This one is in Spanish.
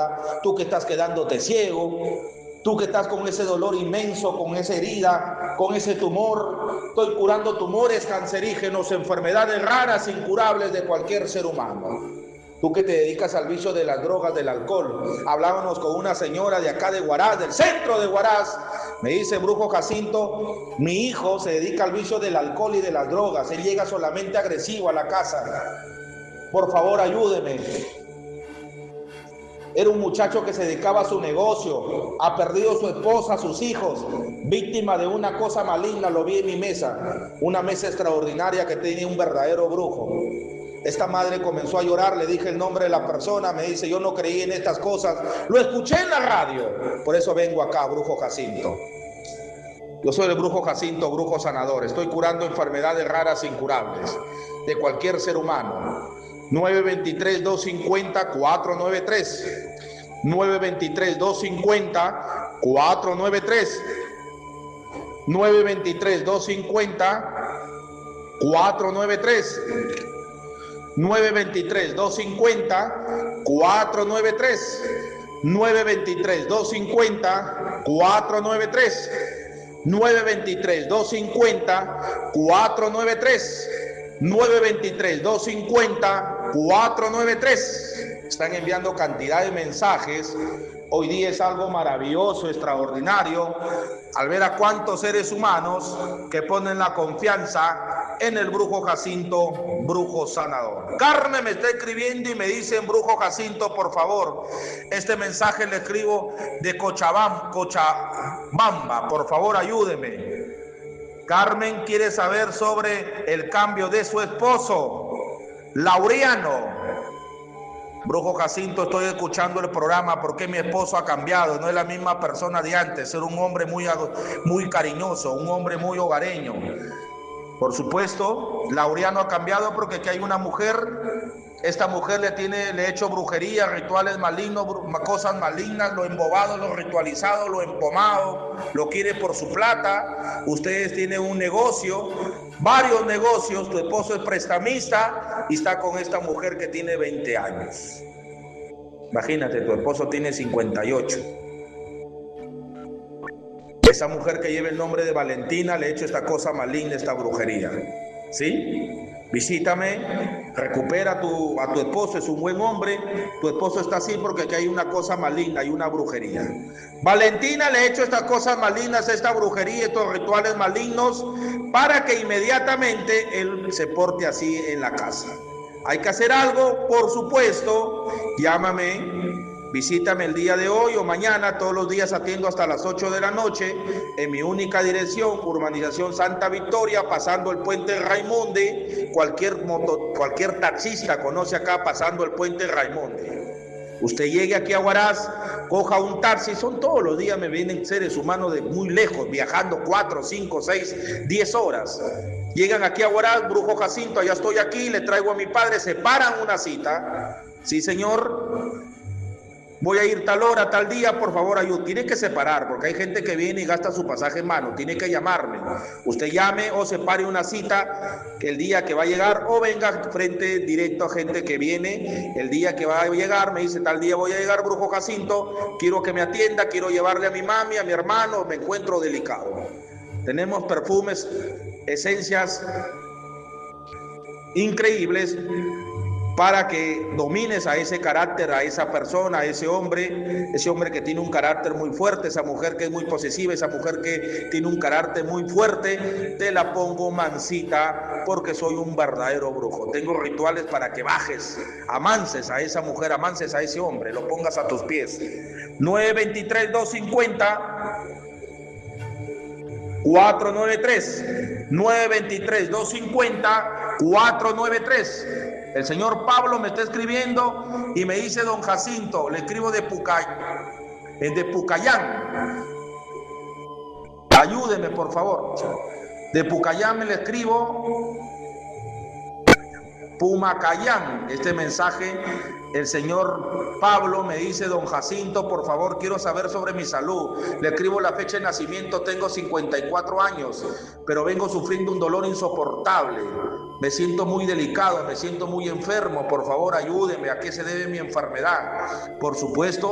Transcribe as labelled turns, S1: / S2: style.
S1: sorda, tú que estás quedándote ciego, tú que estás con ese dolor inmenso, con esa herida, con ese tumor. Estoy curando tumores cancerígenos, enfermedades raras, incurables de cualquier ser humano. Tú que te dedicas al vicio de las drogas, del alcohol. Hablábamos con una señora de acá de Huaraz, del centro de Huaraz. Me dice, brujo Jacinto, mi hijo se dedica al vicio del alcohol y de las drogas. Él llega solamente agresivo a la casa. Por favor, ayúdeme. Era un muchacho que se dedicaba a su negocio, ha perdido su esposa, sus hijos, víctima de una cosa maligna. Lo vi en mi mesa, una mesa extraordinaria que tenía un verdadero brujo. Esta madre comenzó a llorar, le dije el nombre de la persona, me dice, yo no creí en estas cosas, lo escuché en la radio, por eso vengo acá, brujo Jacinto. Yo soy el brujo Jacinto, brujo sanador, estoy curando enfermedades raras e incurables de cualquier ser humano. 923-250-493, 923-250-493, 923-250-493, 923-250-493, 923-250-493, 923-250-493, 923-250-493. Están enviando cantidad de mensajes. Hoy día es algo maravilloso, extraordinario, al ver a cuántos seres humanos que ponen la confianza en el brujo Jacinto, brujo sanador. Carmen me está escribiendo y me dicen, brujo Jacinto, por favor, este mensaje le escribo de Cochabamba, por favor ayúdeme. Carmen quiere saber sobre el cambio de su esposo, Laureano. Brujo Jacinto, estoy escuchando el programa porque mi esposo ha cambiado, no es la misma persona de antes, era un hombre muy cariñoso, un hombre muy hogareño. Por supuesto, Laureano ha cambiado porque aquí hay una mujer, esta mujer le ha hecho brujería, rituales malignos, cosas malignas, lo embobado, lo ritualizado, lo empomado, lo quiere por su plata. Ustedes tienen un negocio, varios negocios, tu esposo es prestamista y está con esta mujer que tiene 20 años. Imagínate, tu esposo tiene 58. Esa mujer que lleva el nombre de Valentina le ha hecho esta cosa maligna, esta brujería. ¿Sí? Visítame, recupera a tu esposo, es un buen hombre. Tu esposo está así porque aquí hay una cosa maligna, hay una brujería. Valentina le ha hecho estas cosas malignas, esta brujería, estos rituales malignos, para que inmediatamente él se porte así en la casa. Hay que hacer algo, por supuesto. Llámame, visítame el día de hoy o mañana. Todos los días atiendo hasta las 8 de la noche en mi única dirección, urbanización Santa Victoria, pasando el puente Raimonde. Cualquier taxista conoce acá, pasando el puente Raimonde. Usted llegue aquí a Huaraz, coja un taxi, son todos los días, me vienen seres humanos de muy lejos, viajando 4, 5, 6, 10 horas. Llegan aquí a Huaraz, brujo Jacinto, allá estoy aquí, le traigo a mi padre, se paran una cita. Sí, señor, voy a ir tal hora, tal día, por favor, ayúdame. Tiene que separar, porque hay gente que viene y gasta su pasaje en mano. Tiene que llamarme. Usted llame o separe una cita que el día que va a llegar, o venga frente directo a gente que viene. El día que va a llegar, me dice, tal día voy a llegar, brujo Jacinto, quiero que me atienda, quiero llevarle a mi mami, a mi hermano, me encuentro delicado. Tenemos perfumes, esencias increíbles para que domines a ese carácter, a esa persona, a ese hombre que tiene un carácter muy fuerte, esa mujer que es muy posesiva, esa mujer que tiene un carácter muy fuerte. Te la pongo mansita porque soy un verdadero brujo. Tengo rituales para que bajes, amanses a esa mujer, amanses a ese hombre, lo pongas a tus pies. 923-250-493, 923-250-493. El señor Pablo me está escribiendo y me dice, don Jacinto, le escribo de Pucayán. Ayúdeme, por favor. De Pucayán me le escribo. Pumacayán. Este mensaje, el señor Pablo me dice, don Jacinto, por favor, quiero saber sobre mi salud. Le escribo la fecha de nacimiento, tengo 54 años, pero vengo sufriendo un dolor insoportable. Me siento muy delicado, me siento muy enfermo, por favor ayúdeme, ¿a qué se debe mi enfermedad? Por supuesto,